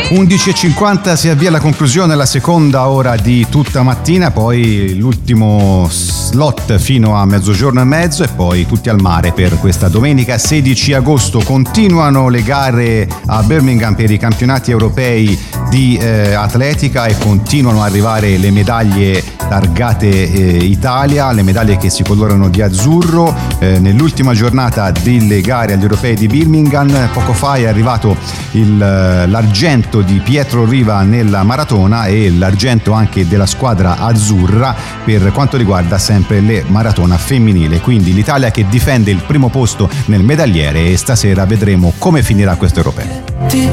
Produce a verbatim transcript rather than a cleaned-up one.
undici e cinquanta si avvia alla conclusione la seconda ora di tutta mattina, poi l'ultimo slot fino a mezzogiorno e mezzo e poi tutti al mare per questa domenica sedici agosto. Continuano le gare a Birmingham per i campionati europei di eh, atletica e continuano ad arrivare le medaglie targate eh, Italia, le medaglie che si colorano di azzurro. Eh, nell'ultima giornata delle gare agli europei di Birmingham poco fa è arrivato il, l'argento di Pietro Riva nella maratona e l'argento anche della squadra azzurra per quanto riguarda sempre le maratona femminile, quindi l'Italia che difende il primo posto nel medagliere e stasera vedremo come finirà questo europeo.